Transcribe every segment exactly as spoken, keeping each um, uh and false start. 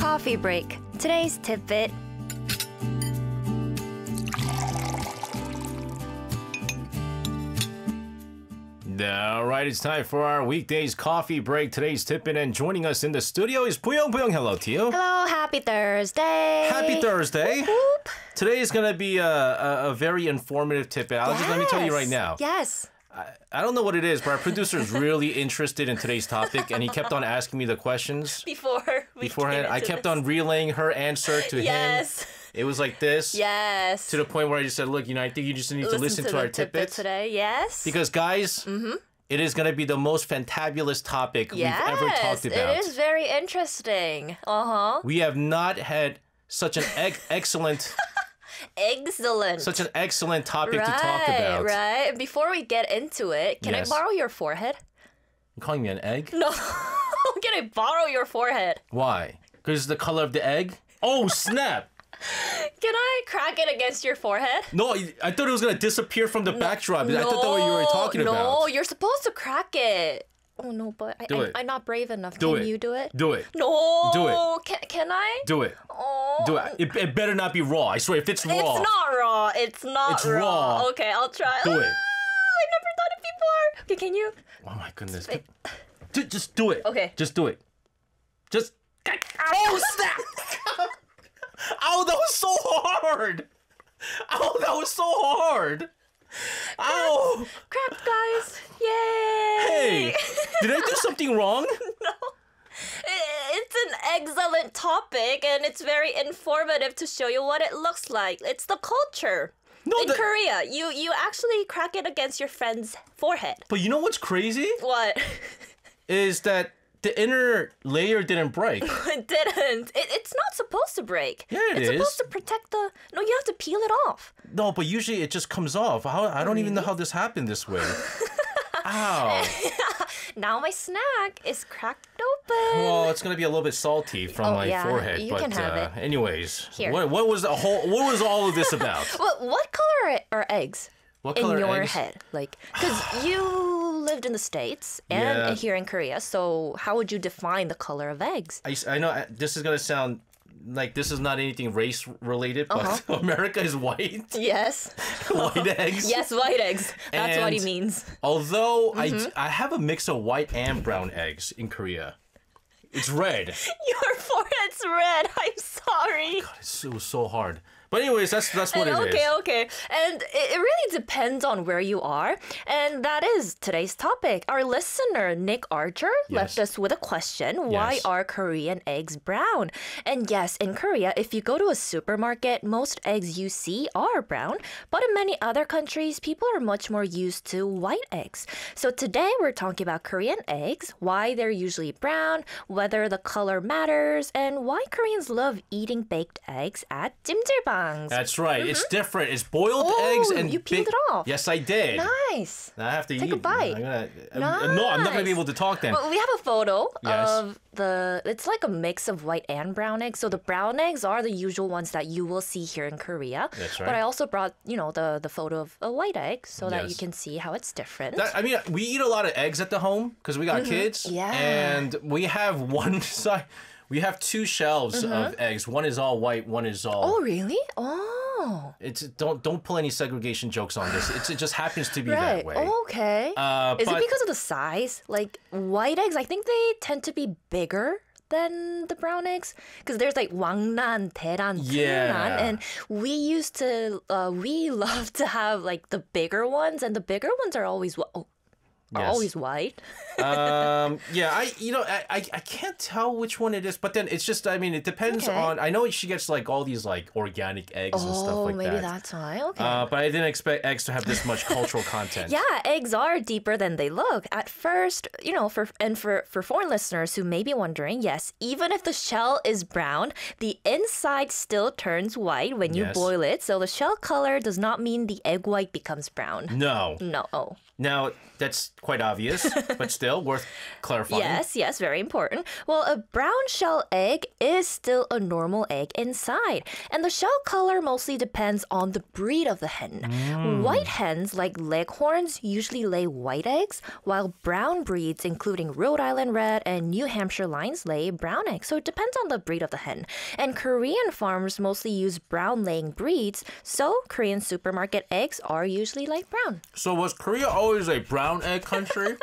Coffee break. Today's tidbit. All right, it's time for our weekdays coffee break. Today's tipping, and joining us in the studio is Buyong. Buyong, hello to you. Hello, happy Thursday. Happy Thursday. Whoop, whoop. Today is going to be a, a, a very informative tidbit. I'll yes. just let me tell you right now. Yes. I, I don't know what it is, but our producer is really interested in today's topic, and he kept on asking me the questions. Before we Beforehand, I kept this. on relaying her answer to yes. him. It was like this. Yes. To the point where I just said, look, you know, I think you just need to listen, to, to the our tidbit tidbits. today. Yes. Because, guys, mm-hmm. it is going to be the most fantabulous topic yes, we've ever talked about. It is very interesting. Uh-huh. We have not had such an ex- excellent... Excellent. Such an excellent topic right, to talk about. Right. Before we get into it, can Yes. I borrow your forehead? You're calling me an egg? No. Can I borrow your forehead? Why? Because it's the color of the egg? Oh, snap! Can I crack it against your forehead? No, I thought it was going to disappear from the backdrop. I thought that's what you were talking no, about. No, you're supposed to crack it. Oh, no, but I, Do I, it. I'm not brave enough. Do can it. you do it? Do it. No. Do it. Can, can I? Do it. Oh. Do it. it. It better not be raw. I swear, if it's raw. It's not raw. It's not It's raw. raw. Okay, I'll try. Do Ah, it. I never thought it before. Okay, can you? Oh my goodness. Wait. Ju- Just do it. Okay. Just do it. Just. Oh, snap! Ow, that was so hard! Ow, that was so hard! Ow! Crap, guys. Yay. Hey! Did I do something wrong? No. It's an excellent topic, and it's very informative to show you what it looks like. It's the culture. No, in the- Korea, you you actually crack it against your friend's forehead. But you know what's crazy? What? Is that the inner layer didn't break. It didn't. It, it's not supposed to break. Yeah, it it's is. supposed to protect the... No, you have to peel it off. No, but usually it just comes off. How, I don't even know how this happened this way. Ow. Now my snack is cracked open. Well, it's gonna be a little bit salty from Oh, my yeah, forehead, you but can have uh, it. anyways, Here. what what was the whole what was all of this about? Well, what color are, are eggs What in color your eggs? head? Like, because you lived in the States and Yeah. here in Korea, so how would you define the color of eggs? I, I know uh, this is gonna sound like this is not anything race related, but Uh-huh. America is white, Yes. white eggs. Yes, white eggs. That's what he And- means. Although Mm-hmm. I I have a mix of white and brown eggs in Korea. It's red. Your forehead's red. I'm sorry. It's, it was so hard. But anyways, that's that's what it is. okay, okay. And it, it really depends on where you are. And that is today's topic. Our listener, Nick Archer, left Yes. us with a question. Why Yes. are Korean eggs brown? And yes, in Korea, if you go to a supermarket, most eggs you see are brown. But in many other countries, people are much more used to white eggs. So today we're talking about Korean eggs, why they're usually brown, whether the color matters, and why Koreans love eating baked eggs at 찜질방. That's right. It's different. It's boiled Oh, eggs and you peeled big- it off. Yes, I did. Nice. Now I have to Take eat. a bite. I'm gonna, I'm- No, I'm not gonna be Nice. able to talk then. Well, we have a photo Yes. of the. It's like a mix of white and brown eggs. So the brown eggs are the usual ones that you will see here in Korea. That's But right. I also brought, you know, the the photo of a white egg so that you Yes. can see how it's different. That- I mean, we eat a lot of eggs at the home because we got kids. Mm-hmm. Yeah. And we have one side. We have two shelves of eggs. One is all white. One is all. Mm-hmm. oh, really? Oh. It's don't don't pull any segregation jokes on this. It's, it just happens to be Right. that way. Okay. Uh, Is it but- because of the size? Like white eggs, I think they tend to be bigger than the brown eggs because there's like 왕란, 대란, Yeah. 춘란, and we used to uh, we love to have like the bigger ones, and the bigger ones are always wh- oh, are Yes. always white. um, yeah, I you know I, I I can't tell which one it is, but then it's just I mean it depends Okay. on. I know she gets like all these like organic eggs and stuff Oh, like maybe that. that's why. Okay. Uh, but I didn't expect eggs to have this much cultural content. Yeah, eggs are deeper than they look. At first, you know, for and for for foreign listeners who may be wondering, yes, even if the shell is brown, the inside still turns white when you Yes. boil it. So the shell color does not mean the egg white becomes brown. No. No. Now, that's quite obvious, but still worth clarifying. Yes, yes, very important. Well, a brown shell egg is still a normal egg inside, and the shell color mostly depends on the breed of the hen. Mm. White hens, like leghorns, usually lay white eggs, while brown breeds, including Rhode Island Red and New Hampshire Lines, lay brown eggs. So it depends on the breed of the hen. And Korean farms mostly use brown laying breeds, so Korean supermarket eggs are usually light brown. So was Korea always a brown egg country?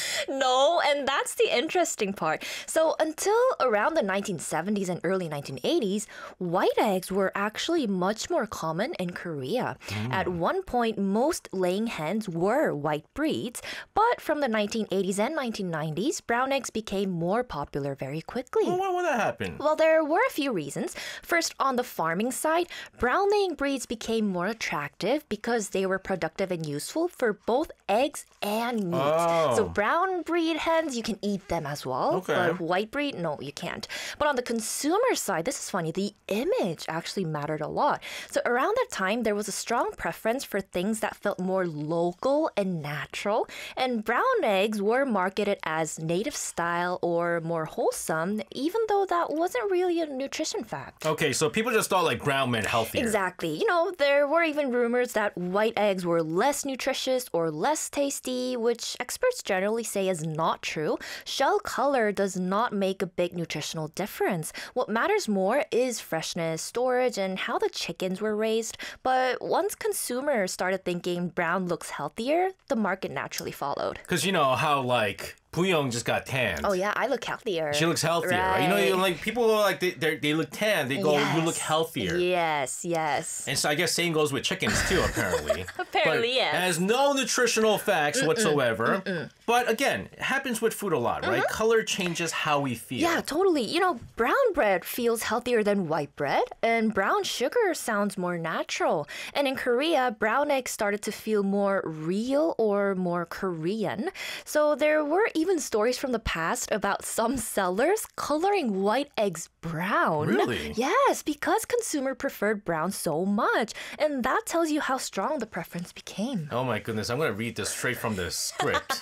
No, and that's the interesting part. So until around the nineteen seventies and early nineteen eighties, white eggs were actually much more common in Korea. Mm. At one point, most laying hens were white breeds, but from the nineteen eighties and nineteen nineties, brown eggs became more popular very quickly. Well, why would that happen? Well, there were a few reasons. First, on the farming side, brown laying breeds became more attractive because they were productive and useful for both eggs and meat. Oh. So brown breed hens, you can eat them as well. Okay. But white breed, no, you can't. But on the consumer side, this is funny, the image actually mattered a lot. So around that time, there was a strong preference for things that felt more local and natural. And brown eggs were marketed as native style or more wholesome, even though that wasn't really a nutrition fact. Okay, so people just thought like brown meant healthier. Exactly. You know, there were even rumors that white eggs were less nutritious or less tasty, which experts generally say is not true. Shell color does not make a big nutritional difference. What matters more is freshness, storage, and how the chickens were raised. But once consumers started thinking brown looks healthier, the market naturally followed. Because you know how like Booyoung just got tanned. Oh yeah, I look healthier. She looks healthier, right? You know, you, like people are like they they they look tan. They go, Yes. you look healthier. Yes, yes. And so I guess same goes with chickens too, apparently. Apparently, but yes. It has no nutritional facts Mm-mm, whatsoever. Mm-mm. But again, it happens with food a lot, right? Mm-hmm. Color changes how we feel. Yeah, totally. You know, brown bread feels healthier than white bread, and brown sugar sounds more natural. And in Korea, brown eggs started to feel more real or more Korean. So there were even stories from the past about some sellers coloring white eggs brown. Really? Yes, because consumer preferred brown so much. And that tells you how strong the preference became. Oh my goodness, I'm going to read this straight from the script.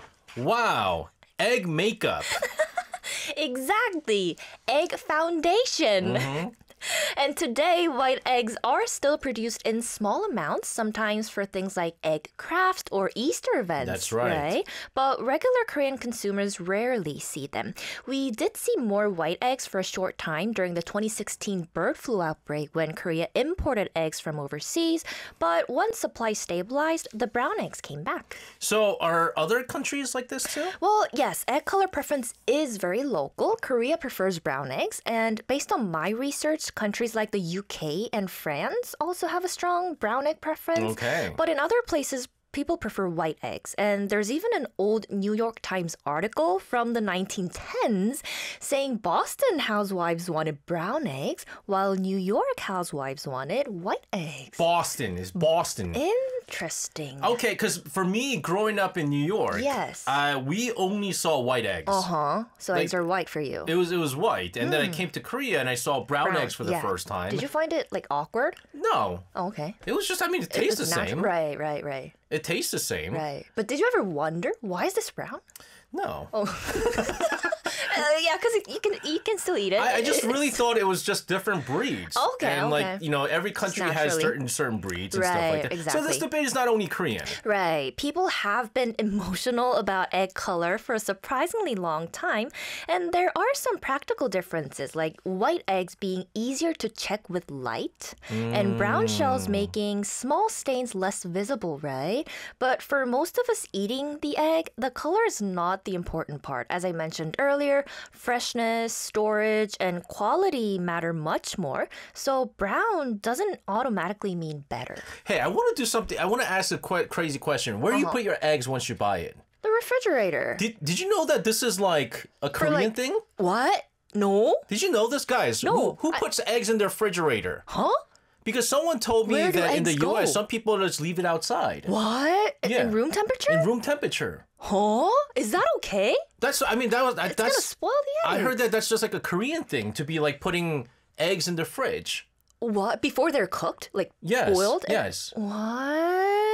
Wow. Egg makeup. Exactly. Egg foundation. Mm-hmm. And today, white eggs are still produced in small amounts, sometimes for things like egg crafts or Easter events. That's right. But regular Korean consumers rarely see them. We did see more white eggs for a short time during the twenty sixteen bird flu outbreak when Korea imported eggs from overseas. But once supply stabilized, the brown eggs came back. So are other countries like this too? Well, yes, egg color preference is very local. Korea prefers brown eggs, and based on my research, countries like the U K and France also have a strong brown egg preference. Okay. But in other places, people prefer white eggs. And there's even an old New York Times article from the nineteen tens saying Boston housewives wanted brown eggs, while New York housewives wanted white eggs. Boston is Boston. Interesting. Okay, because for me, growing up in New York, Yes. uh, we only saw white eggs. Uh-huh. So Like- eggs are white for you. It was it was white, and then I came to Korea and I saw brown, Hmm. Brown, eggs for the yeah. first time. Did you find it like awkward? No, Oh, okay. it was just. I mean, it tastes the It's natu- same. Right, right, right. It tastes the same. Right. But did you ever wonder why is this brown? No, Oh. Uh, yeah, because you can you can still eat it. I, I just really thought it was just different breeds. Okay, and okay. like you know, every country has naturally. certain certain breeds and stuff Right, like that. So this exactly. debate is not only Korean. Right. People have been emotional about egg color for a surprisingly long time. And there are some practical differences, like white eggs being easier to check with light and brown shells making small stains less visible, right? But for most of us eating the egg, the color is not the important part. As I mentioned earlier, freshness, storage, and quality matter much more. So brown doesn't automatically mean better. Hey, I want to do something. I want to ask a quite crazy question. Where do you Uh-huh. put your eggs once you buy it? The refrigerator. Did Did you know that this is like a Korean like- thing? What? No? Did you know this, guys? No, Who, who I- puts eggs in their refrigerator? Huh? Because someone told me Where do that in the eggs U S, go? some people just leave it outside What? In- Yeah. In room temperature? in room temperature. Huh? Is that okay? That's. I mean, that was. It's gonna that's. spoil the egg. I heard that that's just like a Korean thing to be like putting eggs in the fridge. What? Before they're cooked? Like Yes. boiled? Yes. What?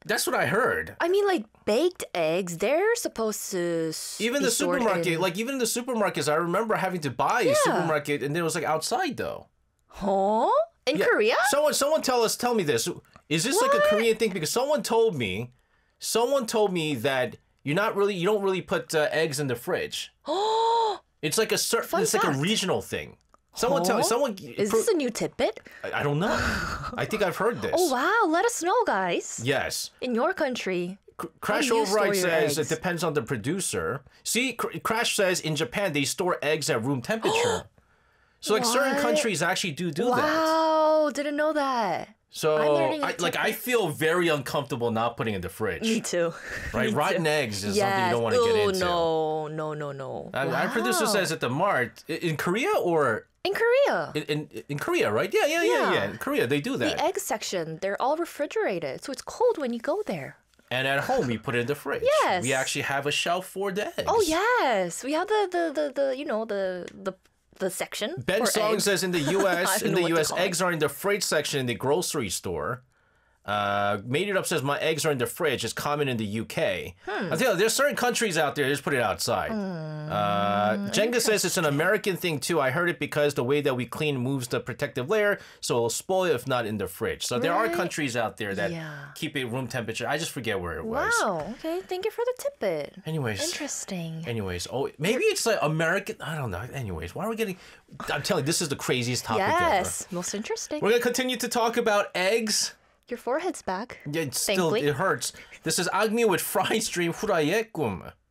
That's what I heard. I mean, like baked eggs, they're supposed to s- Even be the stored supermarket, in- like even in the supermarkets, I remember having to buy a supermarket, and then it was like outside though. Huh? In Yeah. Korea? Someone, someone tell us, tell me this. Is this like a What? Korean thing? Because someone told me, someone told me that you're not really, you don't really put uh, eggs in the fridge. Oh, It's like a certain, Fun it's like a fact. regional thing. Someone tell me, Huh? someone. is this a new tidbit? I I don't know. I think I've heard this. Oh wow, let us know, guys. Yes. In your country. C- Crash do you Override store your says it eggs? depends on the producer. See, Cr- Crash says in Japan they store eggs at room temperature. So like certain What? countries actually do do that. Wow, didn't know that. So I'm learning a I, like I tidbit. feel very uncomfortable not putting it in the fridge. Me too. Right, Me rotten too. eggs is something you don't want to Ooh, get into. no, no, no, no. Uh, Our producer Wow. says at the Mart i- in Korea or In Korea, in, in in Korea, right? Yeah, yeah, yeah, yeah. Yeah. In Korea, they do the that. egg section, they're all refrigerated, so it's cold when you go there. And at home, we put it in the fridge. Yes. We actually have a shelf for the eggs. Oh yes, we have the the the, the you know the the the section. Ben for Song eggs. says in the U S, I in don't know the what to U S, call it. eggs are in the fridge section in the grocery store. Uh, Made It Up says my eggs are in the fridge. It's common in the U K. Hmm. I think there's certain countries out there that just put it outside. Uh, Jenga says it's an American thing too. I heard it because the way that we clean moves the protective layer, so it'll spoil if not in the fridge. So there are Right. countries out there that Yeah. keep it room temperature. I just forget where it was. Wow. Okay, thank you for the tidbit. Anyways. Interesting. Anyways, oh, maybe it's like American. I don't know. Anyways, why are we getting? I'm telling you, this is the craziest topic ever. Yes, most interesting. We're gonna continue to talk about eggs. Your forehead's back. Yeah, it's still Thankfully. it hurts. This is Agmi with fried stream 후라이의 꿈.